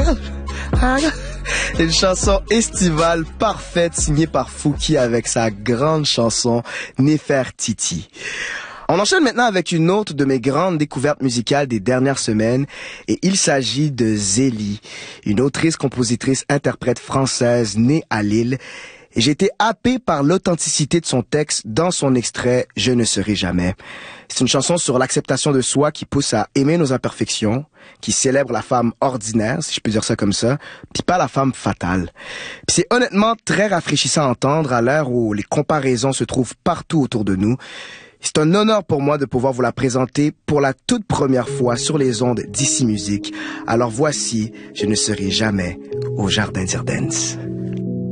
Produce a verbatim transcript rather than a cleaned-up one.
Une chanson estivale parfaite signée par Fouki avec sa grande chanson Néfertiti. On enchaîne maintenant avec une autre de mes grandes découvertes musicales des dernières semaines et il s'agit de Zélie, une autrice, compositrice, interprète française née à Lille. Et j'ai été happé par l'authenticité de son texte dans son extrait « Je ne serai jamais ». C'est une chanson sur l'acceptation de soi qui pousse à aimer nos imperfections, qui célèbre la femme ordinaire, si je peux dire ça comme ça, puis pas la femme fatale. Puis c'est honnêtement très rafraîchissant à entendre à l'heure où les comparaisons se trouvent partout autour de nous. C'est un honneur pour moi de pouvoir vous la présenter pour la toute première fois sur les ondes d'Ici Musique. Alors voici « Je ne serai jamais » au Jardin d'Irden's.